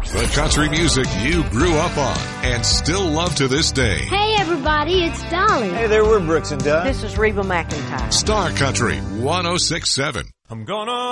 The country music you grew up on and still love to this day. Hey everybody, it's Dolly. Hey there, we're Brooks and Dunn. This is Reba McEntire. Star Country 106.7. I'm gonna